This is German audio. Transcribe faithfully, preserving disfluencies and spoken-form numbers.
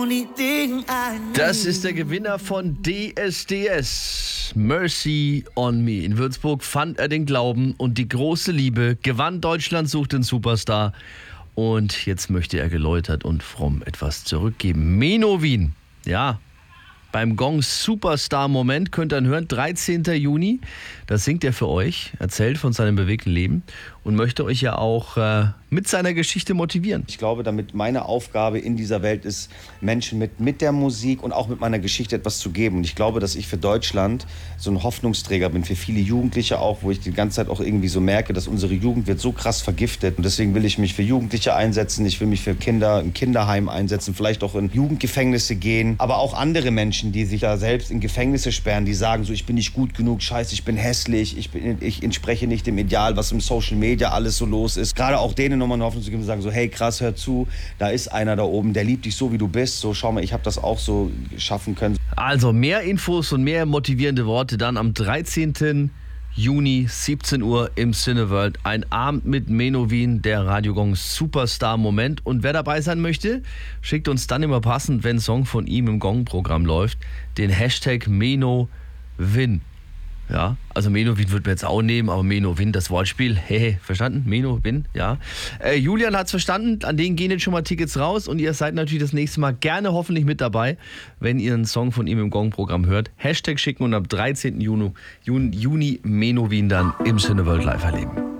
only thing I need. Das ist der Gewinner von D S D S, Mercy on Me. In Würzburg fand er den Glauben und die große Liebe, gewann Deutschland sucht den Superstar und jetzt möchte er geläutert und fromm etwas zurückgeben. Menowin, ja, beim Gong Superstar-Moment könnt ihr ihn hören, dreizehnten Juni. Das singt er für euch, erzählt von seinem bewegten Leben und möchte euch ja auch äh, mit seiner Geschichte motivieren. Ich glaube, damit meine Aufgabe in dieser Welt ist, Menschen mit, mit der Musik und auch mit meiner Geschichte etwas zu geben. Und ich glaube, dass ich für Deutschland so ein Hoffnungsträger bin, für viele Jugendliche auch, wo ich die ganze Zeit auch irgendwie so merke, dass unsere Jugend wird so krass vergiftet. Und deswegen will ich mich für Jugendliche einsetzen, ich will mich für Kinder im Kinderheim einsetzen, vielleicht auch in Jugendgefängnisse gehen, aber auch andere Menschen, die sich da selbst in Gefängnisse sperren, die sagen so, ich bin nicht gut genug, scheiße, ich bin hässlich, ich, bin, ich entspreche nicht dem Ideal, was im Social Media alles so los ist. Gerade auch denen nochmal eine Hoffnung zu geben und sagen so, hey krass, hör zu, da ist einer da oben, der liebt dich so, wie du bist. So, schau mal, ich habe das auch so schaffen können. Also mehr Infos und mehr motivierende Worte dann am dreizehnten Juni, siebzehn Uhr im Cineworld. Ein Abend mit Menowin, der Radio-Gong Superstar-Moment. Und wer dabei sein möchte, schickt uns dann immer passend, wenn ein Song von ihm im Gong-Programm läuft, den Hashtag Menowin. Ja, also Menowin wird mir jetzt auch nehmen, aber Menowin, das Wortspiel, hehe, verstanden? Menowin, ja. Äh, Julian hat's verstanden, an denen gehen jetzt schon mal Tickets raus und ihr seid natürlich das nächste Mal gerne hoffentlich mit dabei, wenn ihr einen Song von ihm im Gong-Programm hört. Hashtag schicken und am dreizehnten Juni, Juni, Juni Menowin dann im Cineworld live erleben.